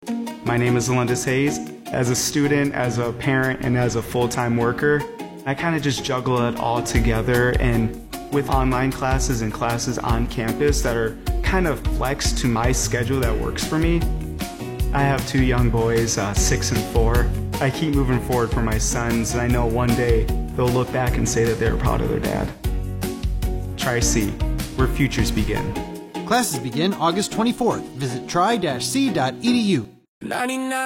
My name is Alundis Hayes. As a student, as a parent, and as a full-time worker, I kind of just juggle it all together, and with online classes and classes on campus that are kind of flexed to my schedule that works for me. I have two young boys, 6 and 4. I keep moving forward for my sons, and I know one day they'll look back and say that they were proud of their dad. Tri-C, where futures begin. Classes begin August 24th. Visit tri-c.edu.